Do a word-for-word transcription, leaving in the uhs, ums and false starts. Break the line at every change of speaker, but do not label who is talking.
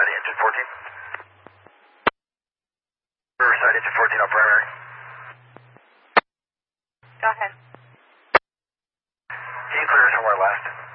Riverside, engine fourteen. Riverside, engine fourteen on primary.
Go ahead.
Can you clear somewhere last?